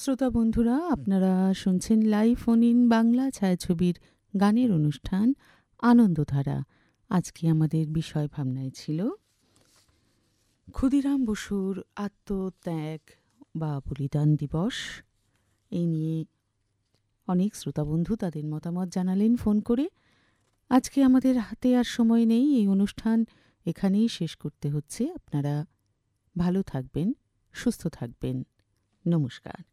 শ্রোতা বন্ধুরা, আপনারা শুনছেন লাইভ ফোন ইন বাংলা ছায়াছবির গানের অনুষ্ঠান আনন্দধারা। আজকে আমাদের বিষয় ভাবনায় ছিল ক্ষুদিরাম বসুর আত্মত্যাগ বা বলিদান দিবস। এই নিয়ে অনেক শ্রোতা বন্ধু তাদের মতামত জানালেন ফোন করে। আজকে আমাদের হাতে আর সময় নেই, এই অনুষ্ঠান এখানেই শেষ করতে হচ্ছে। আপনারা ভালো থাকবেন, সুস্থ থাকবেন। নমস্কার।